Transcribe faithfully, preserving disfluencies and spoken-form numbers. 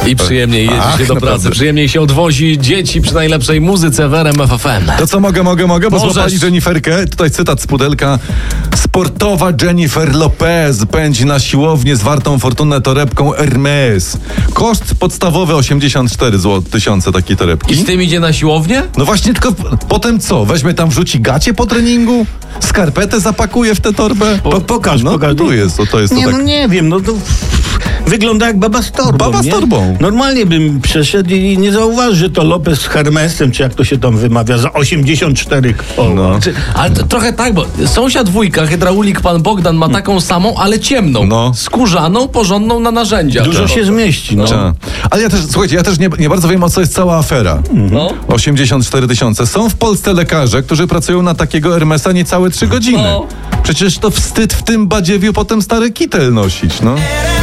I przyjemniej jedzie Ach, się do naprawdę. pracy, przyjemniej się odwozi dzieci przy najlepszej muzyce w R M F F M. To co, mogę, mogę, mogę, bo Możesz. złapali Jenniferkę. Tutaj cytat z pudelka. Sportowa Jennifer Lopez pędzi na siłownię z wartą fortunę torebką Hermes. Koszt podstawowy osiemdziesiąt cztery tysiące takiej torebki. I z tym idzie na siłownię? No właśnie, tylko potem co? Weźmie tam, wrzuci gacie po treningu? Skarpetę zapakuje w tę torbę? Po, pokaż, No pokaż. tu jest, to, to jest to Nie, tak. no nie wiem, no to wygląda jak baba z torbą. Baba z nie? torbą. Normalnie bym przeszedł i nie zauważył, że to Lopez z Hermesem, czy jak to się tam wymawia, za osiemdziesiąt cztery koła. No. Czy, ale to, trochę tak, bo sąsiad wujka, hydraulik pan Bogdan ma taką samą, ale ciemną. No. Skórzaną, porządną na narzędzia. Dużo się zmieści, no. Tak. Ale ja też, słuchajcie, ja też nie, nie bardzo wiem, o co jest cała afera. No. osiemdziesiąt cztery tysiące. Są w Polsce lekarze, którzy pracują na takiego Hermesa niecałe trzy godziny. No. Przecież to wstyd w tym badziewiu potem stary kitel nosić, no.